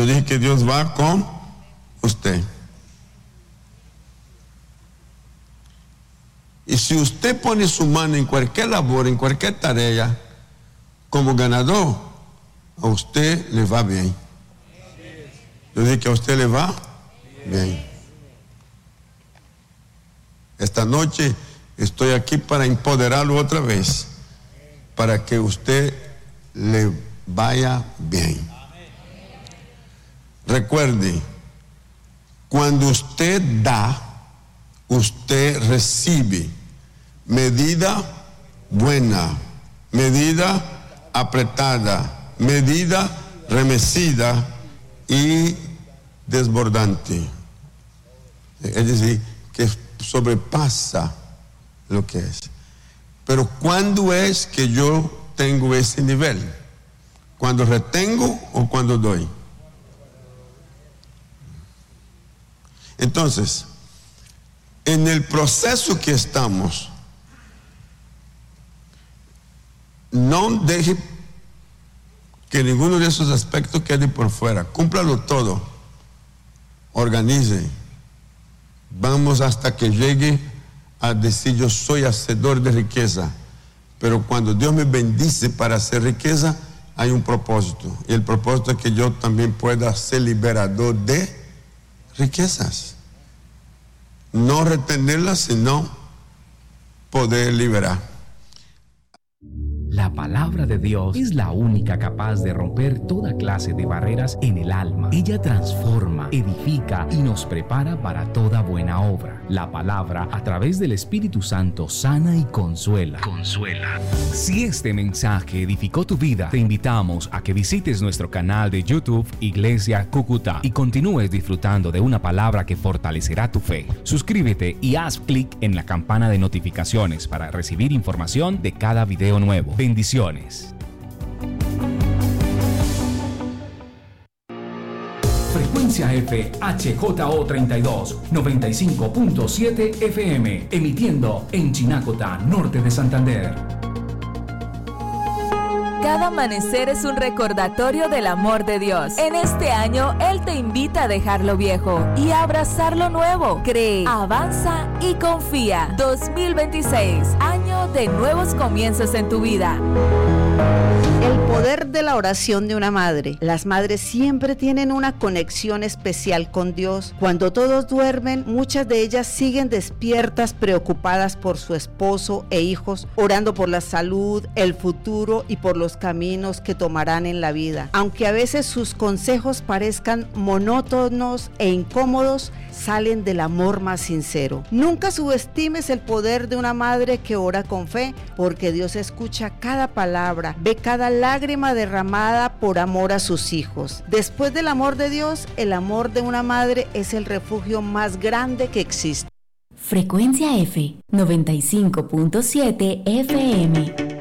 dije que Dios va con usted. Y si usted pone su mano en cualquier labor, en cualquier tarea, como ganador, a usted le va bien. Yo dije que a usted le va bien. Esta noche estoy aquí para empoderarlo otra vez, para que usted le vaya bien. Recuerde, cuando usted da, usted recibe medida buena, medida apretada, medida remecida y desbordante. Es decir, que sobrepasa lo que es. Pero ¿cuándo es que yo tengo ese nivel? ¿Cuando retengo o cuando doy? Entonces, en el proceso que estamos, no deje que ninguno de esos aspectos quede por fuera. Cúmplalo todo. Organice. Vamos hasta que llegue a decir: yo soy hacedor de riqueza. Pero cuando Dios me bendice para hacer riqueza, hay un propósito. Y el propósito es que yo también pueda ser liberador de riquezas. No retenerlas, sino poder liberar. La palabra de Dios es la única capaz de romper toda clase de barreras en el alma. Ella transforma, edifica y nos prepara para toda buena obra. La palabra, a través del Espíritu Santo, sana y consuela. Si este mensaje edificó tu vida, te invitamos a que visites nuestro canal de YouTube Iglesia Cúcuta y continúes disfrutando de una palabra que fortalecerá tu fe. Suscríbete y haz clic en la campana de notificaciones para recibir información de cada video nuevo. Bendiciones. Frecuencia F HJO 32 95.7 FM, emitiendo en Chinacota, norte de Santander. Cada amanecer es un recordatorio del amor de Dios. En este año, Él te invita a dejar lo viejo y a abrazar lo nuevo. Cree, avanza y confía. 2026, año de nuevos comienzos en tu vida. El poder de la oración de una madre. Las madres siempre tienen una conexión especial con Dios. Cuando todos duermen, muchas de ellas siguen despiertas, preocupadas por su esposo e hijos, orando por la salud, el futuro y por los caminos que tomarán en la vida. Aunque a veces sus consejos parezcan monótonos e incómodos, salen del amor más sincero. Nunca subestimes el poder de una madre que ora con fe, porque Dios escucha cada palabra, ve cada lágrima derramada por amor a sus hijos. Después del amor de Dios, el amor de una madre es el refugio más grande que existe. Frecuencia F 95.7 FM.